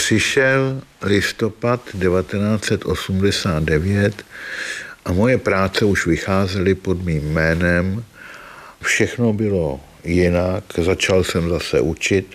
Přišel listopad 1989 a moje práce už vycházely pod mým jménem. Všechno bylo jinak, začal jsem zase učit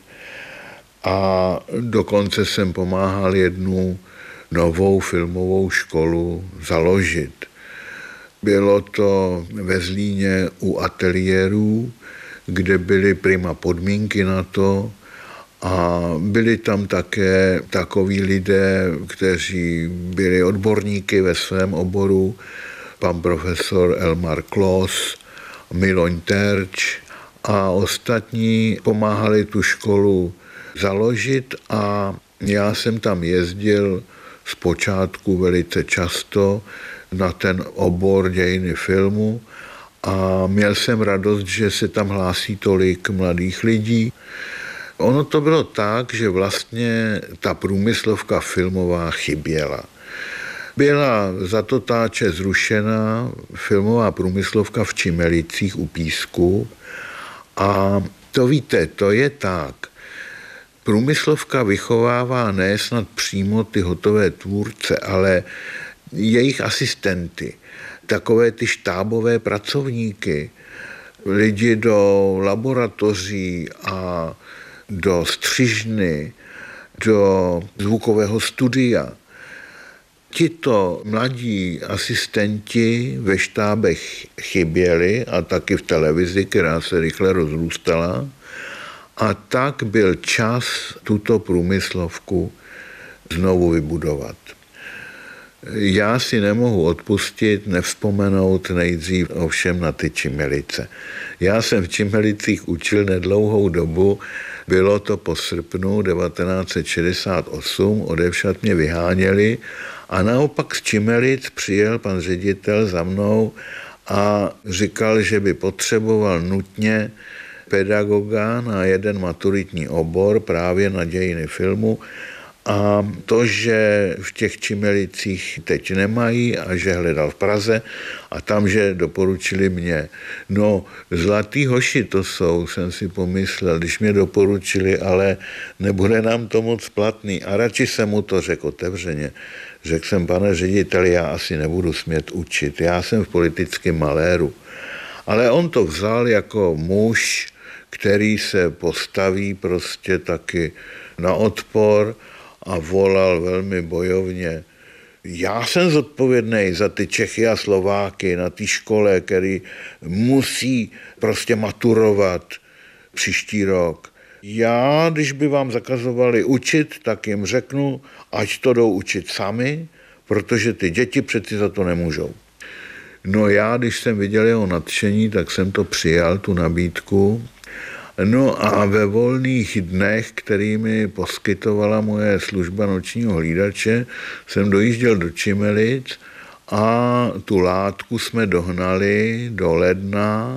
a dokonce jsem pomáhal jednu novou filmovou školu založit. Bylo to ve Zlíně u ateliérů, kde byly prima podmínky na to a byli tam také takoví lidé, kteří byli odborníky ve svém oboru, pan profesor Elmar Klos, Miloň Terč a ostatní pomáhali tu školu založit a já jsem tam jezdil zpočátku velice často na ten obor dějiny filmu a měl jsem radost, že se tam hlásí tolik mladých lidí. Ono to bylo tak, že vlastně ta průmyslovka filmová chyběla. Byla za to táče zrušena filmová průmyslovka v Čimelicích u Písku a to víte, to je tak. Průmyslovka vychovává ne snad přímo ty hotové tvůrce, ale jejich asistenty, takové ty štábové pracovníky, lidi do laboratoří a do střižny, do zvukového studia. Tito mladí asistenti ve štábech chyběli a taky v televizi, která se rychle rozrůstala. A tak byl čas tuto průmyslovku znovu vybudovat. Já si nemohu odpustit, nevzpomenout nejdřív ovšem na ty Čimelice. Já jsem v Čimelicích učil nedlouhou dobu, bylo to po srpnu 1968, odevšad mě vyháněli a naopak z Čimelic přijel pan ředitel za mnou a říkal, že by potřeboval nutně pedagoga na jeden maturitní obor právě na dějiny filmu a to, že v těch Čimelicích teď nemají a že hledal v Praze a tam, že doporučili mě. No, zlatý hoši to jsou, jsem si pomyslel, když mě doporučili, ale nebude nám to moc platný. A radši jsem mu to řekl otevřeně. Řekl jsem, pane řediteli, já asi nebudu smět učit, já jsem v politickém maléru. Ale on to vzal jako muž, který se postaví prostě taky na odpor a volal velmi bojovně. Já jsem zodpovědný za ty Čechy a Slováky na té škole, který musí prostě maturovat příští rok. Já, když by vám zakazovali učit, tak jim řeknu, ať to jdou učit sami, protože ty děti přeci za to nemůžou. No já, když jsem viděl jeho nadšení, tak jsem to přijal, tu nabídku. No a ve volných dnech, kterými poskytovala moje služba nočního hlídače, jsem dojížděl do Čimelic a tu látku jsme dohnali do ledna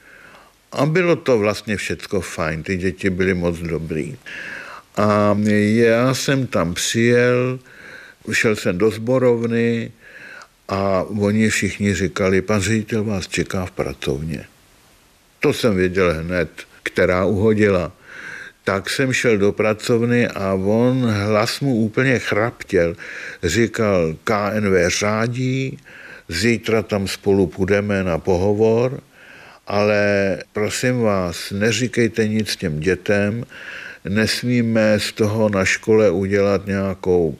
a bylo to vlastně všecko fajn, ty děti byly moc dobrý. A já jsem tam přijel, šel jsem do sborovny a oni všichni říkali, pan ředitel vás čeká v pracovně. To jsem věděl hned, která uhodila. Tak jsem šel do pracovny a on hlas mu úplně chraptěl. Říkal, KNV řádí, zítra tam spolu půjdeme na pohovor, ale prosím vás, neříkejte nic těm dětem, nesmíme z toho na škole udělat nějakou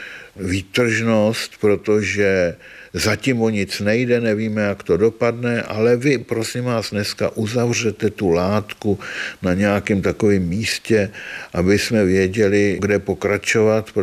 výtržnost, protože zatím o nic nejde, nevíme, jak to dopadne, ale vy, prosím vás, dneska uzavřete tu látku na nějakém takovém místě, aby jsme věděli, kde pokračovat,